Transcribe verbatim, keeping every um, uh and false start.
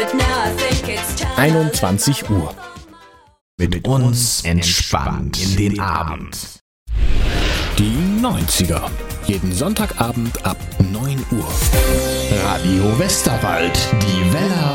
einundzwanzig Uhr. Mit uns entspannt in den Abend. Die neunziger. Jeden Sonntagabend ab neun Uhr. Radio Westerwald, die Welle